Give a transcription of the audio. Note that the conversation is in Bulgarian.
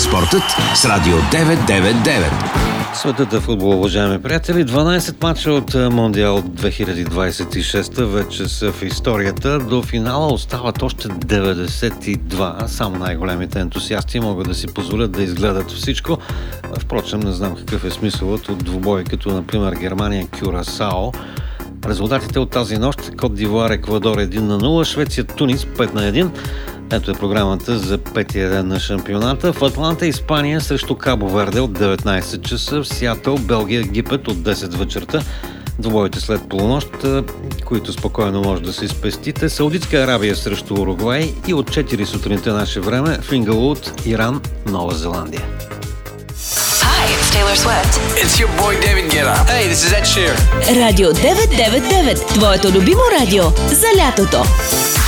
Спортът с Радио 999. Светът е футбол, уважаеми приятели. 12 мача от Мондиал 2026 вече са в историята. До финала остават още 92. Само най-големите ентусиасти могат да си позволят да изгледат всичко. Впрочем, не знам какъв е смисълът от двубой, като например Германия-Кюрасао. Резултатите от тази нощ: Кот д'Ивуар, Еквадор 1-0, Швеция, Тунис 5-1. Ето е програмата за петия ден на шампионата. В Атланта Испания срещу Кабо Верде от 19 часа. В Сиатъл Белгия Египет от 10 вечерта. Двобоите след полунощ, които спокойно може да се спестите. Саудитска Арабия срещу Уругвай и от 4 сутринта наше време в Ингалуд, Иран, Нова Зеландия. Hi, it's Taylor Swift. It's your boy David Guetta. Hey, this is Ed Sheeran. Радио 999, твоето любимо радио за лятото.